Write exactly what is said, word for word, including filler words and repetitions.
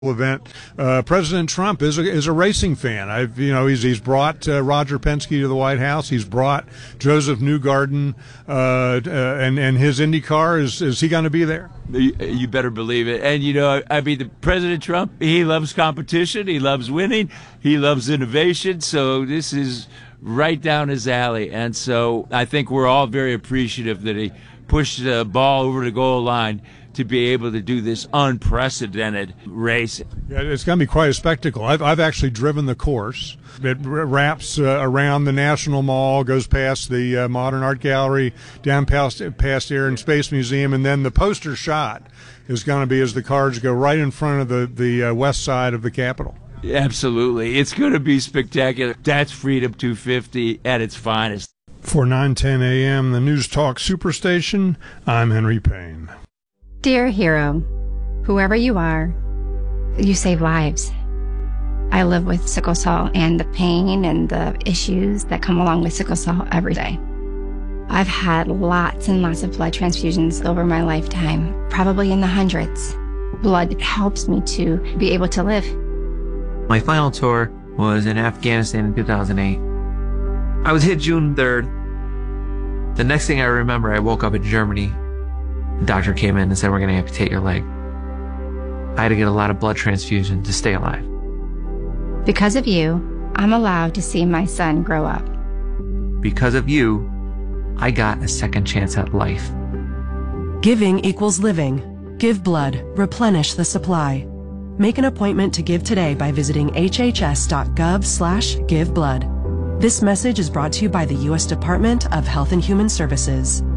event. Uh, President Trump is a, is a racing fan. I've, you know, he's he's brought uh, Roger Penske to the White House. He's brought Joseph Newgarden, uh, uh, and and his IndyCar. Is is he going to be there? You, you better believe it. And you know, I mean, the President Trump, he loves competition. He loves winning. He loves innovation. So this is right down his alley. And so I think we're all very appreciative that he pushed the ball over the goal line to be able to do this unprecedented race. Yeah, it's going to be quite a spectacle. I've, I've actually driven the course. It wraps uh, around the National Mall, goes past the uh, Modern Art Gallery, down past, past Air and Space Museum, and then the poster shot is going to be as the cars go right in front of the, the uh, west side of the Capitol. Absolutely. It's going to be spectacular. That's Freedom two fifty at its finest. For nine ten a m, the News Talk Superstation, I'm Henry Payne. Dear hero, whoever you are, you save lives. I live with sickle cell and the pain and the issues that come along with sickle cell every day. I've had lots and lots of blood transfusions over my lifetime, probably in the hundreds. Blood helps me to be able to live. My final tour was in Afghanistan in two thousand eight. I was hit June third. The next thing I remember, I woke up in Germany. The doctor came in and said, we're going to amputate your leg. I had to get a lot of blood transfusion to stay alive. Because of you, I'm allowed to see my son grow up. Because of you, I got a second chance at life. Giving equals living. Give blood. Replenish the supply. Make an appointment to give today by visiting hhs.gov slash give blood. This message is brought to you by the U S Department of Health and Human Services.